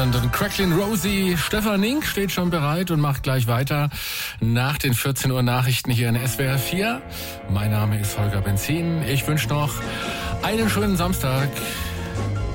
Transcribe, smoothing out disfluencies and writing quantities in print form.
und Cracklin' Rosie. Stefan Nink steht schon bereit und macht gleich weiter nach den 14 Uhr Nachrichten hier in SWR 4. Mein Name ist Holger Benzin. Ich wünsche noch einen schönen Samstag.